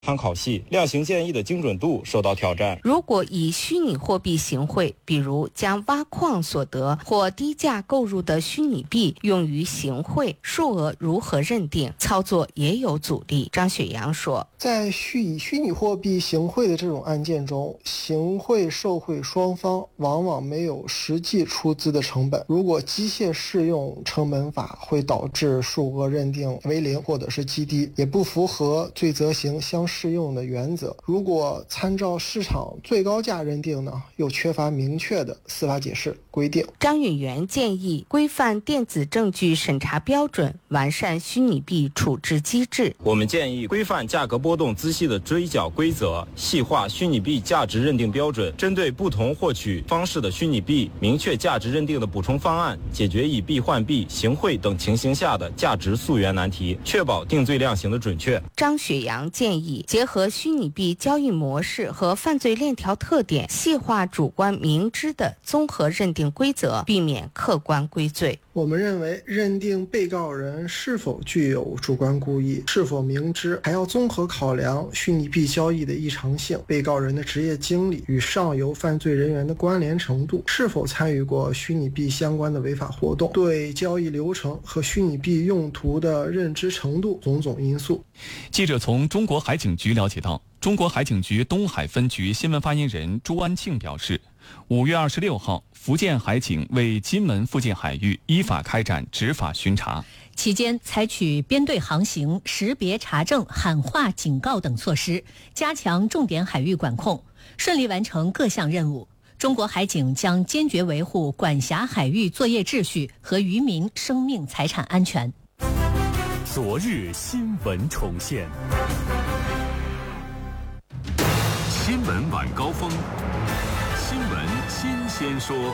参考系量刑建议的精准度受到挑战。 如果以虚拟货币行贿，比如将挖矿所得或低价购入的虚拟币用于行贿，数额如何认定？操作也有阻力。张雪阳说， 在以虚拟货币行贿的这种案件中，行贿受贿双方往往没有实际出资的成本。如果机械适用成本法，会导致数额认定为零或者是极低，也不符合罪责刑相适用的原则。如果参照市场最高价认定呢，又缺乏明确的司法解释规定。 张允元建议规范电子证据审查标准，完善虚拟币处置机制。 我们建议规范价格波动孳息的追缴规则，细化虚拟币价值认定标准，针对不同获取方式的虚拟币，明确价值认定的补充方案，解决以币换币、行贿等情形下的价值溯源难题，确保定罪量刑的准确。 张雪阳建议结合虚拟币交易模式和犯罪链条特点，细化主观明知的综合认定规则，避免客观归罪。 我们认为，认定被告人是否具有主观故意，是否明知，还要综合考量虚拟币交易的异常性、被告人的职业经历与上游犯罪人员的关联程度、是否参与过虚拟币相关的违法活动、对交易流程和虚拟币用途的认知程度种种因素。 记者从中国海警局了解到，中国海警局东海分局新闻发言人朱安庆表示，5月26号，福建海警为金门附近海域依法开展执法巡查， 期间采取编队航行、识别查证、喊话警告等措施，加强重点海域管控，顺利完成各项任务。中国海警将坚决维护管辖海域作业秩序和渔民生命财产安全。 昨日新闻重现，新闻晚高峰，新闻新鲜说。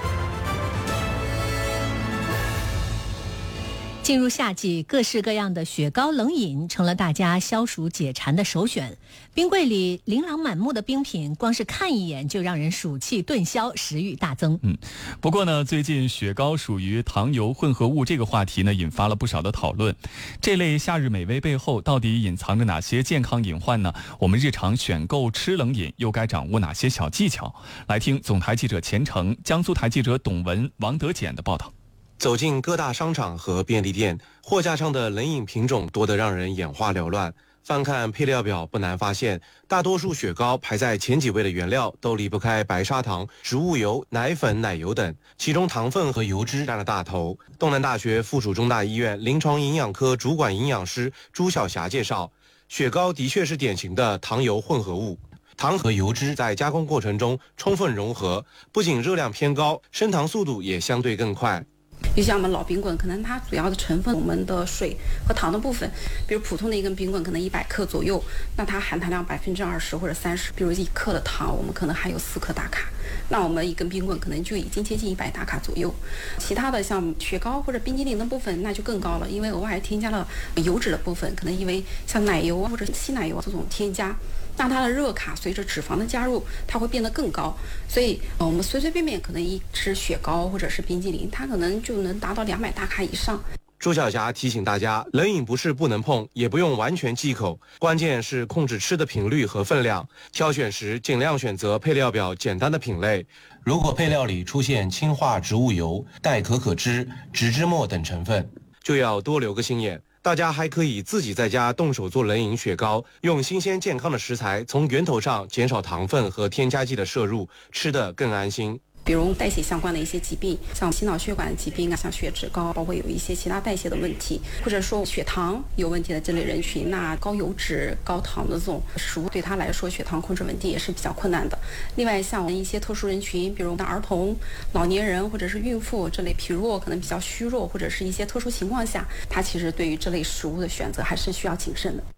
进入夏季，各式各样的雪糕冷饮成了大家消暑解馋的首选。冰柜里琳琅满目的冰品，光是看一眼就让人暑气顿消，食欲大增。 不过呢，最近雪糕属于糖油混合物这个话题呢，引发了不少的讨论。这类夏日美味背后到底隐藏着哪些健康隐患呢？我们日常选购吃冷饮又该掌握哪些小技巧？来听总台记者钱成、江苏台记者董文、王德简的报道。 走进各大商场和便利店，货架上的冷饮品种多得让人眼花缭乱。翻看配料表，不难发现，大多数雪糕排在前几位的原料都离不开白砂糖、植物油、奶粉、奶油等，其中糖分和油脂占了大头。东南大学附属中大医院临床营养科主管营养师朱晓霞介绍，雪糕的确是典型的糖油混合物。糖和油脂在加工过程中充分融合，不仅热量偏高，升糖速度也相对更快。 就像我们老冰棍，可能它主要的成分我们的水和糖的部分，比如普通的一根冰棍可能100克左右，那它含糖量20%或者30%，比如1克的糖我们可能含有4克大卡，那我们一根冰棍可能就已经接近100大卡左右。其他的像雪糕或者冰激凌的部分那就更高了，因为额外添加了油脂的部分，可能因为像奶油或者稀奶油这种添加，那它的热卡随着脂肪的加入它会变得更高，所以我们随随便便可能一吃雪糕或者是冰激凌，它可能就能达到200大卡以上。 朱晓霞提醒大家，冷饮不是不能碰，也不用完全忌口，关键是控制吃的频率和分量。挑选时尽量选择配料表简单的品类，如果配料里出现氢化植物油、代可可脂、植脂末等成分，就要多留个心眼。大家还可以自己在家动手做冷饮雪糕，用新鲜健康的食材，从源头上减少糖分和添加剂的摄入，吃得更安心。 比如代谢相关的一些疾病，像心脑血管疾病啊，像血脂高，包括有一些其他代谢的问题，或者说血糖有问题的这类人群，那高油脂、高糖的这种食物对他来说，血糖控制稳定也是比较困难的。另外，像一些特殊人群，比如儿童、老年人或者是孕妇这类疲弱、可能比较虚弱，或者是一些特殊情况下，他其实对于这类食物的选择还是需要谨慎的。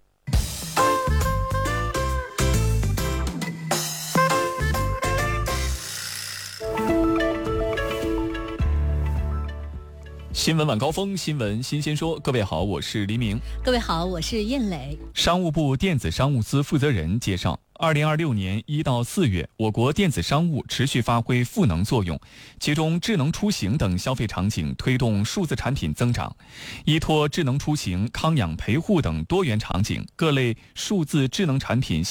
新闻晚高峰，新闻新鲜说。各位好，我是黎明。 各位好，我是燕磊。 商务部电子商务司负责人介绍 2026年1到4月，我国电子商务持续发挥赋能作用，其中智能出行等消费场景推动数字产品增长。依托智能出行、康养陪护等多元场景，各类数字智能产品